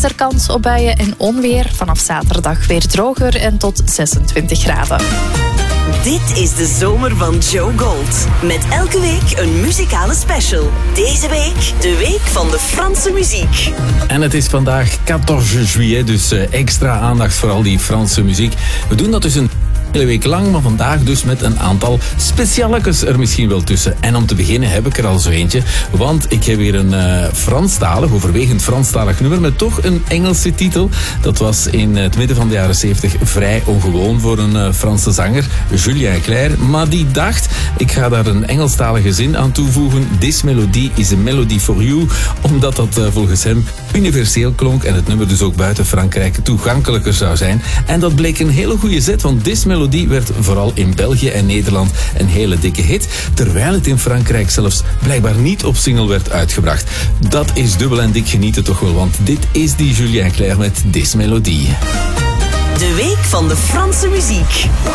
er kans op buien en onweer. Vanaf zaterdag weer droger en tot 26 graden. Dit is de zomer van Joe Gold. Met elke week een muzikale special. Deze week de week van de Franse muziek. En het is vandaag 14 juillet, dus extra aandacht voor al die Franse muziek. We doen dat dus een hele week lang, maar vandaag dus met een aantal specialekes er misschien wel tussen. En om te beginnen heb ik er al zo eentje, want ik heb hier een Franstalig, overwegend Franstalig nummer met toch een Engelse titel. Dat was in het midden van de jaren 70 vrij ongewoon voor een Franse zanger, Julien Clerc. Maar die dacht, ik ga daar een Engelstalige zin aan toevoegen. This melody is a melody for you, omdat dat volgens hem universeel klonk en het nummer dus ook buiten Frankrijk toegankelijker zou zijn. En dat bleek een hele goede zet, want This Melody werd vooral in België en Nederland een hele dikke hit, terwijl het in Frankrijk zelfs blijkbaar niet op single werd uitgebracht. Dat is dubbel en dik genieten toch wel, want dit is die Julien Clerc met This Melody. De week van de Franse muziek.